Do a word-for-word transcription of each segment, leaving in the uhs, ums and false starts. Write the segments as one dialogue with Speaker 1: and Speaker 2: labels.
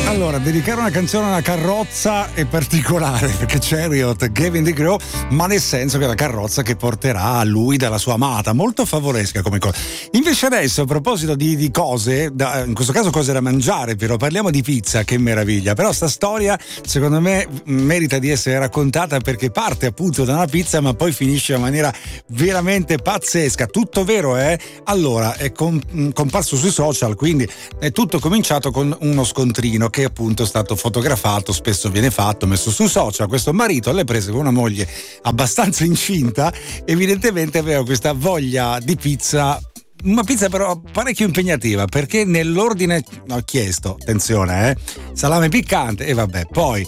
Speaker 1: Allora, dedicare una canzone a una carrozza è particolare, perché Chariot, Gavin DeGraw, ma nel senso che è la carrozza che porterà a lui dalla sua amata, molto favoresca come cosa. Invece adesso, a proposito di, di cose, da, in questo caso cose da mangiare, però parliamo di pizza, che meraviglia. Però sta storia, secondo me, merita di essere raccontata, perché parte appunto da una pizza, ma poi finisce in maniera veramente pazzesca. Tutto vero, eh? Allora, è com- comparso sui social, quindi è tutto cominciato con uno scontrino che appunto è stato fotografato, spesso viene fatto, messo sui social. Questo marito alle prese con una moglie abbastanza incinta, evidentemente aveva questa voglia di pizza, una pizza però parecchio impegnativa, perché nell'ordine ho chiesto, attenzione, eh, salame piccante e vabbè, poi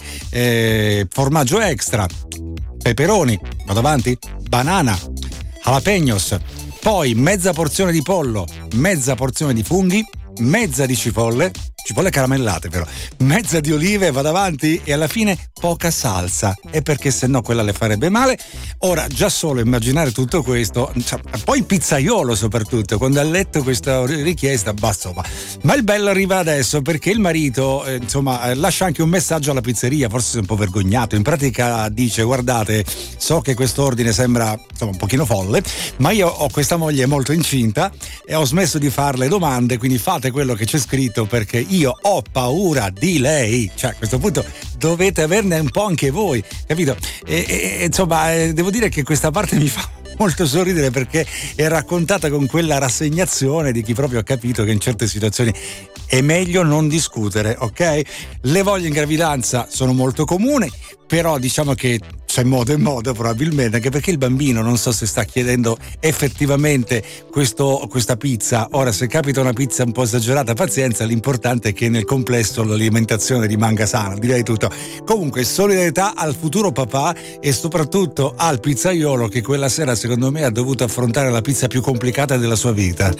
Speaker 1: eh, formaggio extra, peperoni, vado avanti, banana, jalapeños, poi mezza porzione di pollo, mezza porzione di funghi, mezza di cipolle, cipolle caramellate però, mezza di olive, vado avanti, e alla fine poca salsa, e perché sennò quella le farebbe male. Ora, già solo immaginare tutto questo, cioè, poi il pizzaiolo soprattutto, quando ha letto questa richiesta, basta, ma il bello arriva adesso, perché il marito eh, insomma eh, lascia anche un messaggio alla pizzeria, forse si è un po' vergognato, in pratica dice: guardate, so che quest'ordine sembra insomma un pochino folle, ma io ho questa moglie molto incinta e ho smesso di farle domande, quindi fate quello che c'è scritto, perché io ho paura di lei. Cioè, a questo punto dovete averne un po' anche voi, capito? E, e insomma, eh, devo dire che questa parte mi fa molto sorridere, perché è raccontata con quella rassegnazione di chi proprio ha capito che in certe situazioni è meglio non discutere, ok? Le voglie in gravidanza sono molto comuni, però diciamo che c'è modo e modo, probabilmente, anche perché il bambino non so se sta chiedendo effettivamente questo, questa pizza. Ora, se capita una pizza un po' esagerata, pazienza, l'importante è che nel complesso l'alimentazione rimanga sana, direi tutto. Comunque, solidarietà al futuro papà e soprattutto al pizzaiolo che quella sera, secondo me, ha dovuto affrontare la pizza più complicata della sua vita.